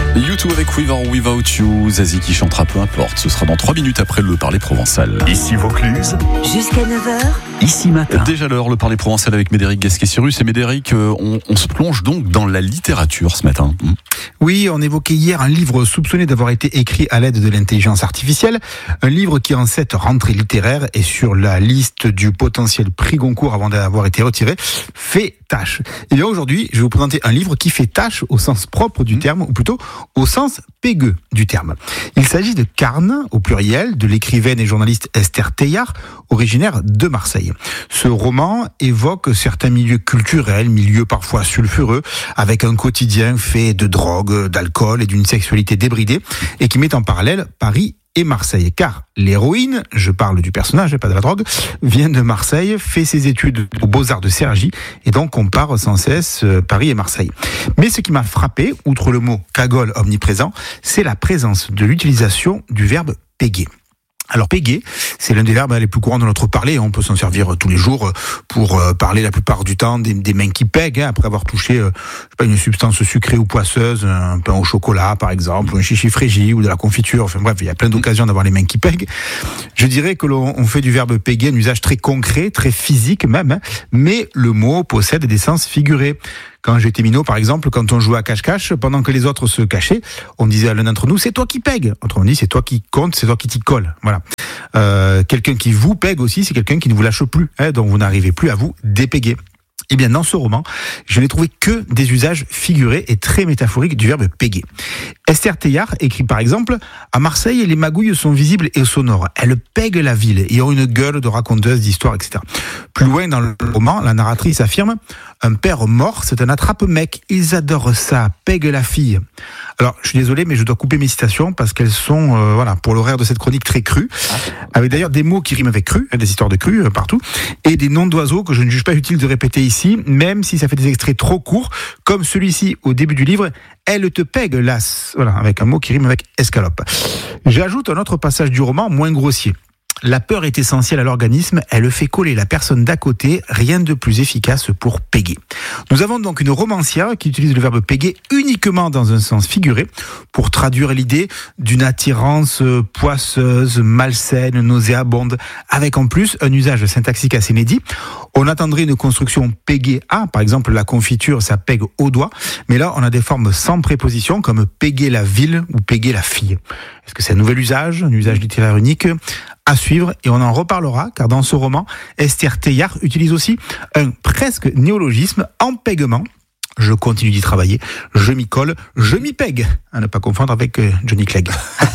YouTube avec With or Without You, Zazie qui chantera peu importe. Ce sera dans 3 minutes après le Parler Provençal. Ici Vaucluse. Jusqu'à 9h. Ici matin. Déjà l'heure, le Parler Provençal avec Médéric Gasquet-Cyrus. Et Médéric, on se plonge donc dans la littérature ce matin. Oui, on évoquait hier un livre soupçonné d'avoir été écrit à l'aide de l'intelligence artificielle. Un livre qui, en cette rentrée littéraire, est sur la liste du potentiel prix Goncourt avant d'avoir été retiré, fait tâche. Et bien aujourd'hui, je vais vous présenter un livre qui fait tâche au sens propre du terme, ou plutôt au sens pégueux du terme. Il s'agit de Carne, au pluriel, de l'écrivaine et journaliste Esther Teilhard, originaire de Marseille. Ce roman évoque certains milieux culturels, milieux parfois sulfureux, avec un quotidien fait de drogue, d'alcool et d'une sexualité débridée, et qui met en parallèle Paris et Marseille. Car l'héroïne, je parle du personnage, pas de la drogue, vient de Marseille, fait ses études aux Beaux-Arts de Cergy, et donc on compare sans cesse Paris et Marseille. Mais ce qui m'a frappé, outre le mot cagole omniprésent, c'est la présence de l'utilisation du verbe péguer. Alors péguer, c'est l'un des verbes les plus courants de notre parler. On peut s'en servir tous les jours pour parler la plupart du temps des mains qui pèguent, après avoir touché une substance sucrée ou poisseuse, un pain au chocolat par exemple, ou un chichi frégi ou de la confiture. Enfin bref, il y a plein d'occasions d'avoir les mains qui pèguent. Je dirais que l'on fait du verbe péguer un usage très concret, très physique même, mais le mot possède des sens figurés. Quand j'étais minot, par exemple, quand on jouait à cache-cache, pendant que les autres se cachaient, on disait à l'un d'entre nous, c'est toi qui pègue. Autrement dit, c'est toi qui compte, c'est toi qui t'y colle. Voilà. Quelqu'un qui vous pègue aussi, c'est quelqu'un qui ne vous lâche plus, donc vous n'arrivez plus à vous dépéguer. Eh bien, dans ce roman, je n'ai trouvé que des usages figurés et très métaphoriques du verbe péguer. Esther Teilhard écrit par exemple « À Marseille, les magouilles sont visibles et sonores. Elles pèguent la ville et ont une gueule de raconteuse d'histoires, etc. » Plus loin dans le roman, la narratrice affirme « Un père mort, c'est un attrape-mec. Ils adorent ça, pègue la fille. » Alors, je suis désolé, mais je dois couper mes citations parce qu'elles sont, pour l'horaire de cette chronique, très crues. Avec d'ailleurs des mots qui riment avec cru, des histoires de cru partout, et des noms d'oiseaux que je ne juge pas utile de répéter ici, même si ça fait des extraits trop courts, comme celui-ci au début du livre, « Elle te pègue, las », voilà, avec un mot qui rime avec escalope. J'ajoute un autre passage du roman moins grossier. La peur est essentielle à l'organisme, elle fait coller la personne d'à côté, rien de plus efficace pour péguer. Nous avons donc une romancière qui utilise le verbe péguer uniquement dans un sens figuré pour traduire l'idée d'une attirance poisseuse, malsaine, nauséabonde, avec en plus un usage syntaxique assez inédit. On attendrait une construction péguer à, par exemple la confiture, ça pègue au doigt, mais là on a des formes sans préposition comme péguer la ville ou péguer la fille. Est-ce que c'est un nouvel usage, un usage littéraire unique ? À suivre, et on en reparlera, car dans ce roman, Esther Teilhard utilise aussi un presque néologisme, empèguement. Je continue d'y travailler, je m'y colle, je m'y pègue, à ne pas confondre avec Johnny Clegg.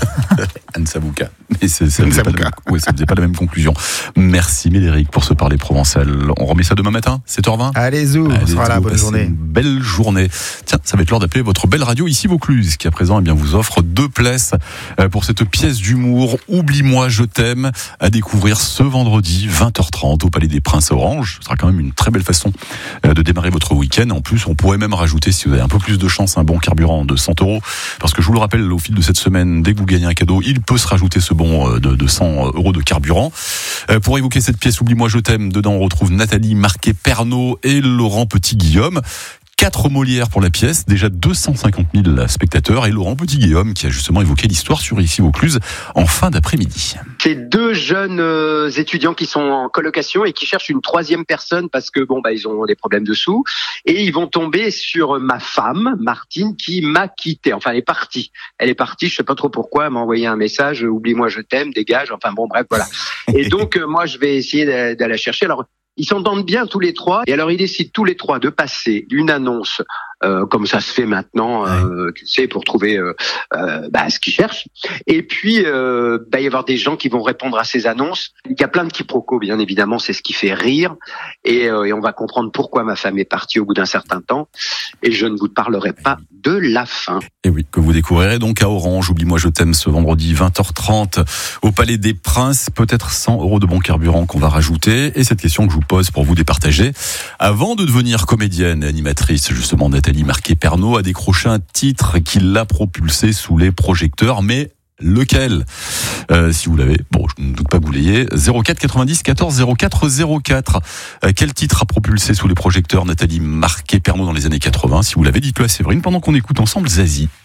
Anne Sabouka. Mais ça faisait pas la même conclusion. Merci Médéric pour ce Parler Provençal. On remet ça demain matin, 7h20. Allez, zou, on sera là, bonne journée. Une belle journée. Tiens, ça va être l'heure d'appeler votre belle radio ici Vaucluse, qui à présent vous offre 2 places pour cette pièce d'humour Oublie-moi, je t'aime, à découvrir ce vendredi 20h30 au Palais des Princes Orange. Ce sera quand même une très belle façon de démarrer votre week-end. En plus, on pourrait même rajouter, si vous avez un peu plus de chance, un bon carburant de 100 €. Parce que je vous le rappelle, au fil de cette semaine, dès que vous gagnez un cadeau, il peut se rajouter ce bon de 100 € de carburant. Pour évoquer cette pièce Oublie-moi, je t'aime, dedans on retrouve Nathalie Marquet-Pernot et Laurent Petit-Guillaume. 4 Molières pour la pièce, déjà 250 000 spectateurs, et Laurent Petit-Guillaume qui a justement évoqué l'histoire sur ici Vaucluse en fin d'après-midi. C'est 2 jeunes étudiants qui sont en colocation et qui cherchent une 3e personne parce que ils ont des problèmes de sous, et ils vont tomber sur ma femme Martine qui m'a quitté. Enfin, elle est partie, je sais pas trop pourquoi, elle m'a envoyé un message, oublie-moi, je t'aime, dégage. Enfin bon, bref, voilà. Et donc moi je vais essayer d'aller la chercher. Alors ils s'entendent bien tous les 3, et alors ils décident tous les 3 de passer d'une annonce, comme ça se fait maintenant, tu sais, pour trouver ce qu'ils cherchent. Et puis il va y avoir des gens qui vont répondre à ces annonces. Il y a plein de quiproquos, bien évidemment, c'est ce qui fait rire, et on va comprendre pourquoi ma femme est partie au bout d'un certain temps, et je ne vous parlerai pas de la fin. Et oui, que vous découvrirez donc à Orange, Oublie-moi, je t'aime, ce vendredi 20h30 au Palais des Princes. Peut-être 100 € de bon carburant qu'on va rajouter. Et cette question que je vous pose pour vous départager, avant de devenir comédienne et animatrice, justement, Nathalie Marquet-Pernot a décroché un titre qui l'a propulsée sous les projecteurs, mais lequel ? Si vous l'avez, je ne doute pas que vous l'ayez. 04 90 14 04 04. Quel titre a propulsé sous les projecteurs Nathalie Marquet-Pernot dans les années 80 ? Si vous l'avez, dites-le à Séverine pendant qu'on écoute ensemble Zazie.